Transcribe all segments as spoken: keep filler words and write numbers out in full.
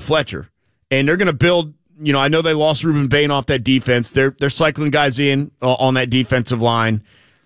Fletcher, and they're going to build. You know, I know they lost Ruben Bain off that defense. They're they're cycling guys in uh, on that defensive line.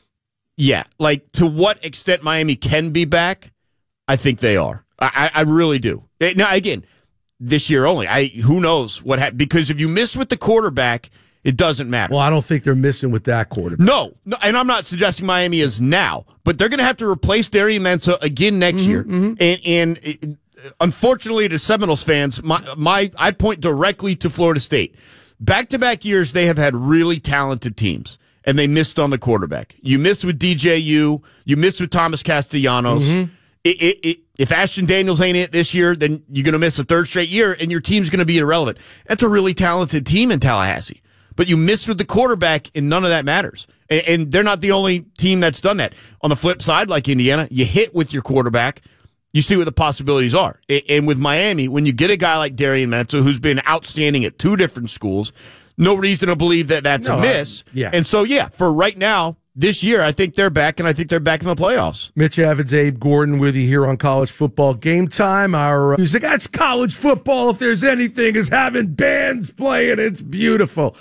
Yeah, like to what extent Miami can be back, I think they are. I, I really do. Now, again, this year only. I who knows what happened, because if you miss with the quarterback, it doesn't matter. Well, I don't think they're missing with that quarterback. No, no, and I'm not suggesting Miami is now, but they're going to have to replace Darian Mensah again next mm-hmm, year. Mm-hmm. And, and it, unfortunately, to Seminoles fans, my, my I point directly to Florida State. Back-to-back years, they have had really talented teams, and they missed on the quarterback. You missed with D J U. You missed with Thomas Castellanos. Mm-hmm. It, it, it, if Ashton Daniels ain't it this year, then you're going to miss a third straight year, and your team's going to be irrelevant. That's a really talented team in Tallahassee. But you missed with the quarterback, and none of that matters. And, and they're not the only team that's done that. On the flip side, like Indiana, you hit with your quarterback, you see what the possibilities are. And with Miami, when you get a guy like Darian Mensah, who's been outstanding at two different schools, no reason to believe that that's no, a miss. I, yeah. And so, yeah, for right now, this year, I think they're back, and I think they're back in the playoffs. Mitch Evans, Abe Gordon with you here on College Football Game Time. Our uh, music, that's college football. If there's anything, is having bands playing. It's beautiful.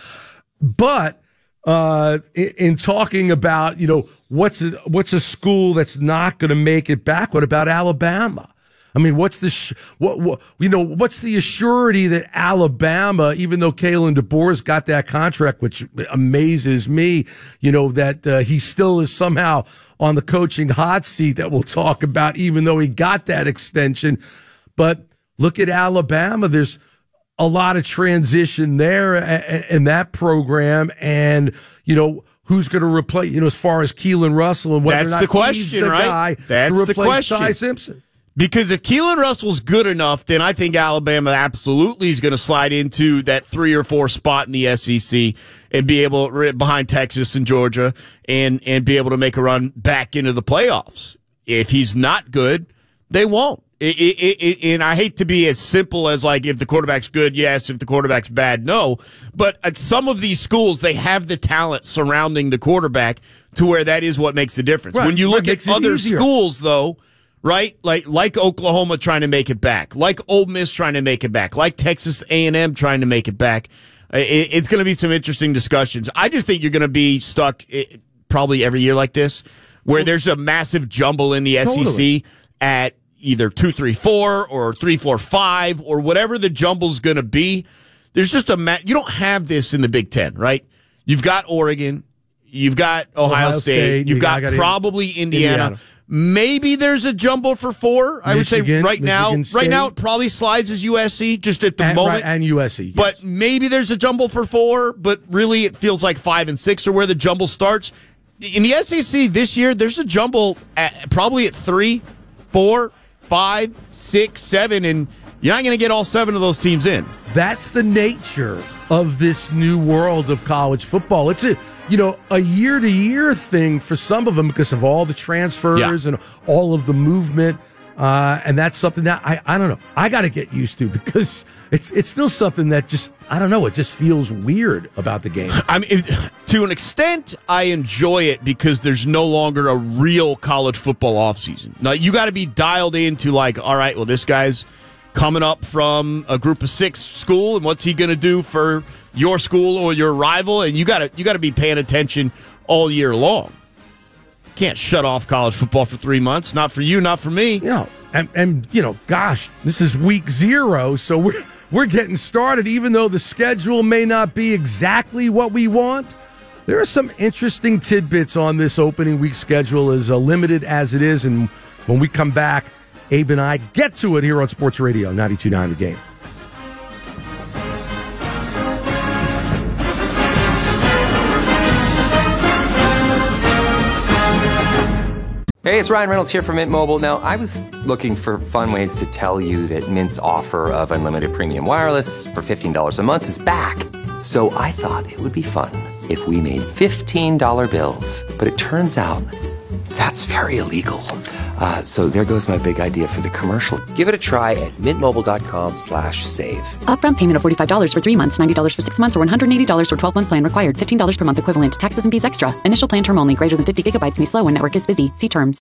But uh, in, in talking about, you know, what's a, what's a school that's not going to make it back? What about Alabama? I mean, what's the, sh- what, what, you know, what's the assurity that Alabama, even though Kalen DeBoer's got that contract, which amazes me, you know, that uh, he still is somehow on the coaching hot seat that we'll talk about, even though he got that extension. But look at Alabama. There's a lot of transition there in that program. And, you know, who's going to replace, you know, as far as Keelan Russell and whether That's or not the question, he's the right? guy That's to the replace question. Ty Simpson. Because if Keelan Russell's good enough, then I think Alabama absolutely is going to slide into that three or four spot in the S E C and be able behind Texas and Georgia and and be able to make a run back into the playoffs. If he's not good, they won't. It, it, it, and I hate to be as simple as like if the quarterback's good, yes. If the quarterback's bad, no. But at some of these schools, they have the talent surrounding the quarterback to where that is what makes the difference. Right. When you look at other easier. schools, though. Right, like like Oklahoma trying to make it back, like Ole Miss trying to make it back, like Texas A and M trying to make it back. It, it's going to be some interesting discussions. I just think you're going to be stuck it, probably every year like this, where well, there's a massive jumble in the totally. S E C at either two, three, four, or three, four, five, or whatever the jumble's going to be. There's just a ma- you don't have this in the Big Ten, right? You've got Oregon, you've got Ohio, Ohio State, State, you've you got, got probably Indiana. Indiana. Maybe there's a jumble for four. I Michigan, would say right now, Michigan State. right now it probably slides as U S C just at the and, moment, right, and U S C. Yes. But maybe there's a jumble for four. But really, it feels like five and six are where the jumble starts. In the S E C this year, there's a jumble at, probably at three, four, five, six, seven, and you're not going to get all seven of those teams in. That's the nature of this new world of college football. It's a you know a year to year thing for some of them because of all the transfers yeah. and all of the movement, uh, and that's something that I I don't know I got to get used to because it's it's still something that just I don't know it just feels weird about the game. I mean, it, to an extent, I enjoy it because there's no longer a real college football offseason. Now you got to be dialed into like, all right, well this guy's coming up from a group of six school, and what's he going to do for your school or your rival? And you got to you got to be paying attention all year long. You can't shut off college football for three months. Not for you, not for me. You know, and, and you know, gosh, this is week zero, so we're we're getting started. Even though the schedule may not be exactly what we want, there are some interesting tidbits on this opening week schedule, as uh, limited as it is. And when we come back, Abe and I get to it here on Sports Radio ninety-two point nine The Game. Hey, it's Ryan Reynolds here from Mint Mobile. Now, I was looking for fun ways to tell you that Mint's offer of unlimited premium wireless for fifteen dollars a month is back. So I thought it would be fun if we made fifteen dollar bills. But it turns out that's very illegal. Uh, so there goes my big idea for the commercial. Give it a try at mintmobile.com slash save. Upfront payment of forty-five dollars for three months, ninety dollars for six months, or one hundred eighty dollars for twelve-month plan required. fifteen dollars per month equivalent. Taxes and fees extra. Initial plan term only. Greater than fifty gigabytes may slow when network is busy. See terms.